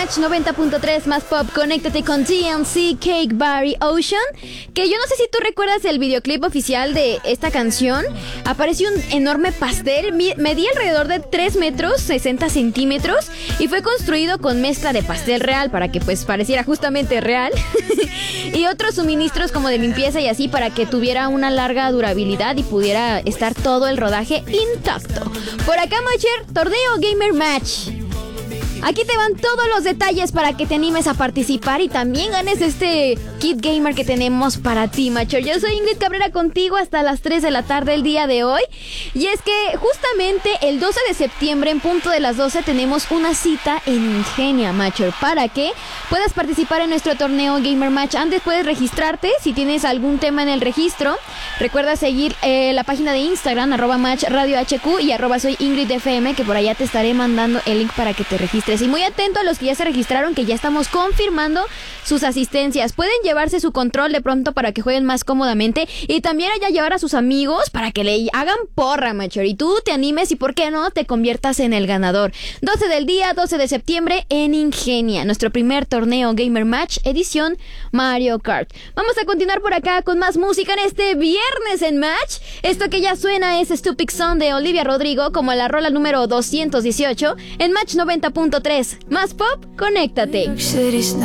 Match 90.3 más pop. Conéctate con DMC, Cake, Barry, Ocean. Que yo no sé si tú recuerdas el videoclip oficial de esta canción. Apareció un enorme pastel. Medía alrededor de 3 metros 60 centímetros. Y fue construido con mezcla de pastel real para que pues pareciera justamente real. Y otros suministros como de limpieza y así para que tuviera una larga durabilidad y pudiera estar todo el rodaje intacto. Por acá, Matcher, torneo Gamer Match. Aquí te van todos los detalles para que te animes a participar y también ganes este kit gamer que tenemos para ti, Matcher. Yo soy Ingrid Cabrera contigo hasta las 3 de la tarde el día de hoy. Y es que justamente el 12 de septiembre en punto de las 12 tenemos una cita en Ingenia, Matcher, para que puedas participar en nuestro torneo Gamer Match. Antes puedes registrarte si tienes algún tema en el registro. Recuerda seguir la página de Instagram, @matchradiohq y @soyingridfm, que por allá te estaré mandando el link para que te registres. Y muy atento a los que ya se registraron, que ya estamos confirmando sus asistencias. Pueden llevarse su control de pronto para que jueguen más cómodamente y también allá llevar a sus amigos para que le hagan porra, Matcher, y tú te animes y por qué no te conviertas en el ganador. 12 del día, 12 de septiembre en Ingenia, nuestro primer torneo Gamer Match edición Mario Kart. Vamos a continuar por acá con más música en este viernes en Match. Esto que ya suena es Stupid Song de Olivia Rodrigo, como la rola número 218 en Match 90.3. Más pop, conéctate. City's